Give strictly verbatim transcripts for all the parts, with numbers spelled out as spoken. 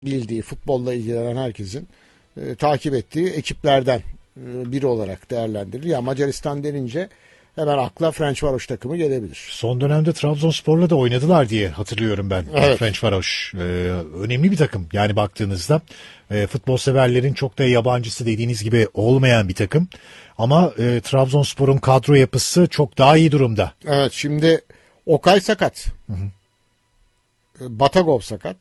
bildiği, futbolla ilgilenen herkesin e, takip ettiği ekiplerden e, biri olarak değerlendirilir. Ya Macaristan denince hemen akla Ferencvaros takımı gelebilir. Son dönemde Trabzonspor'la da oynadılar diye hatırlıyorum ben. Evet. Ferencvaros e, önemli bir takım. Yani baktığınızda e, futbol severlerin çok da yabancısı dediğiniz gibi olmayan bir takım. Ama e, Trabzonspor'un kadro yapısı çok daha iyi durumda. Evet, şimdi Okay sakat. Hı hı. Batagov sakat.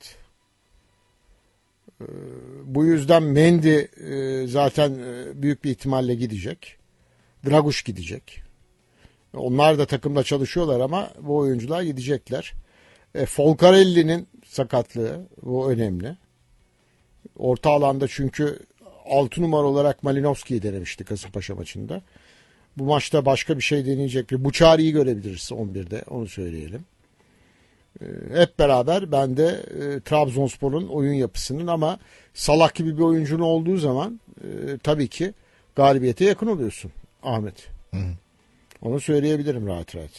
E, bu yüzden Mendy e, zaten e, büyük bir ihtimalle gidecek. Draguş gidecek. Onlar da takımda çalışıyorlar ama bu oyuncular gidecekler. E, Folcarelli'nin sakatlığı bu önemli. Orta alanda çünkü altı numara olarak Malinovski'yi denemişti Kasımpaşa maçında. Bu maçta başka bir şey deneyecek. Buçari'yi görebiliriz on birde, onu söyleyelim. E, hep beraber ben de e, Trabzonspor'un oyun yapısının ama Salah gibi bir oyuncunun olduğu zaman e, tabii ki galibiyete yakın oluyorsun Ahmet. Hı hı. Onu söyleyebilirim rahat rahat.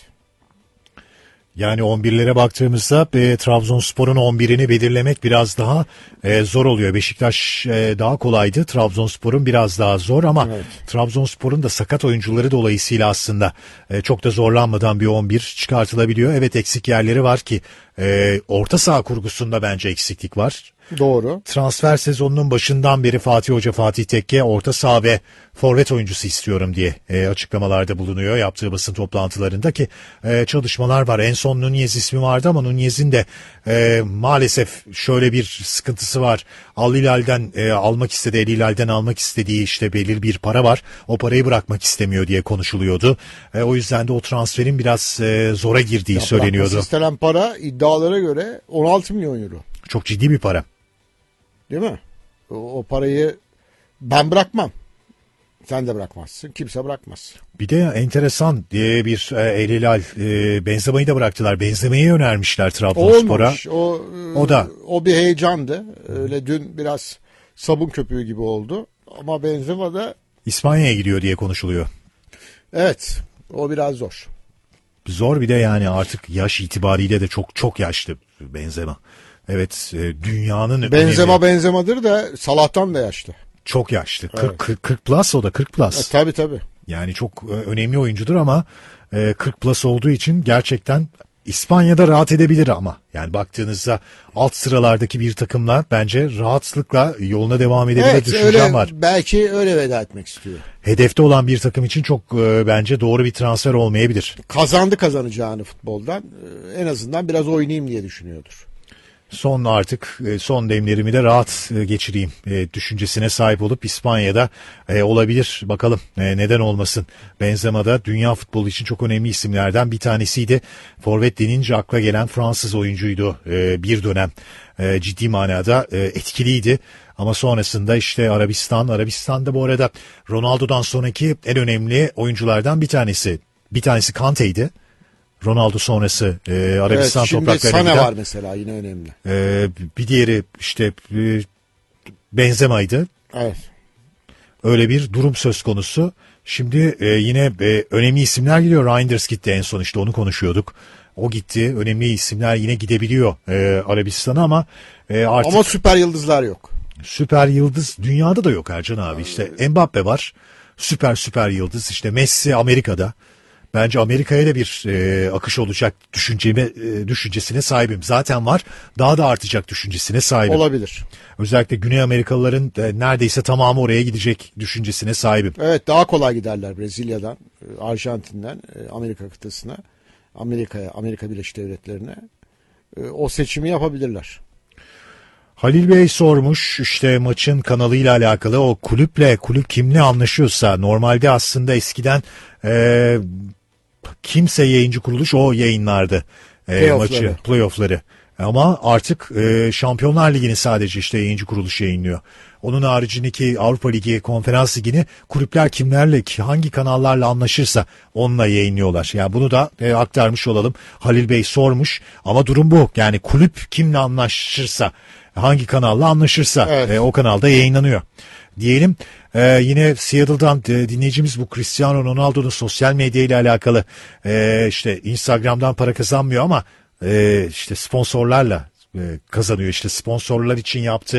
Yani on birlere baktığımızda e, Trabzonspor'un on birini belirlemek biraz daha e, zor oluyor. Beşiktaş e, daha kolaydı. Trabzonspor'un biraz daha zor ama evet. Trabzonspor'un da sakat oyuncuları dolayısıyla aslında e, çok da zorlanmadan bir on bir çıkartılabiliyor. Evet, eksik yerleri var ki e, orta saha kurgusunda bence eksiklik var. Doğru. Transfer sezonunun başından beri Fatih Hoca Fatih Tekke orta saha ve forvet oyuncusu istiyorum diye e, açıklamalarda bulunuyor. Yaptığı basın toplantılarında ki e, çalışmalar var. En son Nunez ismi vardı ama Nunez'in de e, maalesef şöyle bir sıkıntısı var. Al Hilal'den e, almak istedi, El Hilal'den almak istediği işte belirli bir para var. O parayı bırakmak istemiyor diye konuşuluyordu. E, o yüzden de o transferin biraz e, zora girdiği ya söyleniyordu. Bırakması istenen para iddialara göre on altı milyon euro. Çok ciddi bir para. Değil mi? O, o parayı ben bırakmam. Sen de bırakmazsın. Kimse bırakmaz. Bir de enteresan diye bir e, El Hilal e, Benzema'yı da bıraktılar. Benzema'yı önermişler Trabzonspor'a. O, o da o bir heyecandı. Öyle dün biraz sabun köpüğü gibi oldu. Ama Benzema da İspanya'ya gidiyor diye konuşuluyor. Evet. O biraz zor. Zor bir de yani artık yaş itibariyle de çok çok yaşlı Benzema. Evet, e, dünyanın Benzema önemli... Benzema'dır da Salah'tan da yaşlı. Çok yaşlı. kırk, Evet. kırk, kırk plus o da kırk plus. E, tabii tabii. Yani çok e, önemli oyuncudur ama e, kırk plus olduğu için gerçekten İspanya'da rahat edebilir ama. Yani baktığınızda alt sıralardaki bir takımla bence rahatlıkla yoluna devam edebilir evet, düşüncem öyle, var. Belki öyle veda etmek istiyor. Hedefte olan bir takım için çok e, bence doğru bir transfer olmayabilir. Kazandı kazanacağını futboldan. E, en azından biraz oynayayım diye düşünüyordur. Son artık son demlerimi de rahat geçireyim düşüncesine sahip olup İspanya'da olabilir. Bakalım neden olmasın. Benzema da dünya futbolu için çok önemli isimlerden bir tanesiydi. Forvet denince akla gelen Fransız oyuncuydu bir dönem. Ciddi manada etkiliydi. Ama sonrasında işte Arabistan, Arabistan'da bu arada Ronaldo'dan sonraki en önemli oyunculardan bir tanesi. Bir tanesi Kante'ydi. Ronaldo sonrası e, Arabistan evet, topraklarında. Şimdi Sane var mesela, yine önemli. E, bir diğeri işte e, Benzema'ydı. Evet. Öyle bir durum söz konusu. Şimdi e, yine e, önemli isimler gidiyor. Reinders gitti en son, işte onu konuşuyorduk. O gitti. Önemli isimler yine gidebiliyor e, Arabistan'a ama e, artık... Ama süper yıldızlar yok. Süper yıldız dünyada da yok Ercan abi. İşte Mbappe var. Süper süper yıldız. İşte Messi Amerika'da. Bence Amerika'ya da bir e, akış olacak düşünceme, e, düşüncesine sahibim. Zaten var. Daha da artacak düşüncesine sahibim. Olabilir. Özellikle Güney Amerikalıların e, neredeyse tamamı oraya gidecek düşüncesine sahibim. Evet, daha kolay giderler Brezilya'dan, Arjantin'den Amerika kıtasına, Amerika'ya, Amerika Birleşik Devletleri'ne. E, o seçimi yapabilirler. Halil Bey sormuş işte maçın kanalıyla alakalı, o kulüple kulüp kimle anlaşıyorsa normalde aslında eskiden e, kimse yayıncı kuruluş o yayınlardı e, Playoff'ları. maçı, playoff'ları. Ama artık e, Şampiyonlar Ligi'ni sadece işte yayıncı kuruluş yayınlıyor. Onun haricindeki Avrupa Ligi, Konferans Ligi'ni kulüpler kimlerle, hangi kanallarla anlaşırsa onunla yayınlıyorlar. Yani bunu da e, aktarmış olalım. Halil Bey sormuş ama durum bu. Yani kulüp kimle anlaşırsa, hangi kanalla anlaşırsa evet. e, o kanalda yayınlanıyor. Diyelim e, yine Seattle'dan e, dinleyicimiz bu Cristiano Ronaldo'nun sosyal medya ile alakalı e, işte Instagram'dan para kazanmıyor ama e, işte sponsorlarla e, kazanıyor. İşte sponsorlar için yaptığı